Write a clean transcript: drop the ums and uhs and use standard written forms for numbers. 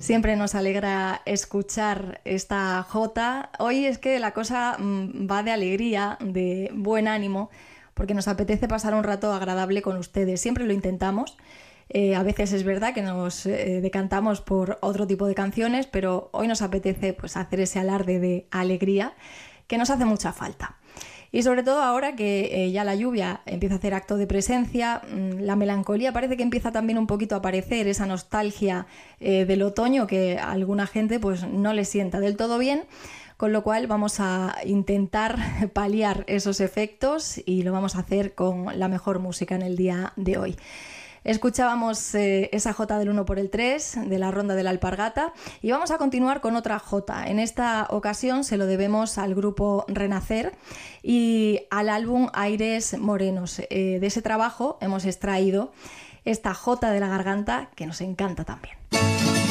Siempre nos alegra escuchar esta jota. Hoy es que la cosa va de alegría, de buen ánimo, porque nos apetece pasar un rato agradable con ustedes. Siempre lo intentamos. A veces es verdad que nos decantamos por otro tipo de canciones, pero hoy nos apetece pues, hacer ese alarde de alegría que nos hace mucha falta. Y sobre todo ahora que ya la lluvia empieza a hacer acto de presencia, la melancolía parece que empieza también un poquito a aparecer, esa nostalgia del otoño que a alguna gente pues, no le sienta del todo bien, con lo cual vamos a intentar paliar esos efectos y lo vamos a hacer con la mejor música en el día de hoy. Escuchábamos esa jota del 1 por el 3 de la Ronda de la Alpargata y vamos a continuar con otra jota. En esta ocasión se lo debemos al grupo Renacer y al álbum Aires Morenos. De ese trabajo hemos extraído esta jota de la garganta que nos encanta también.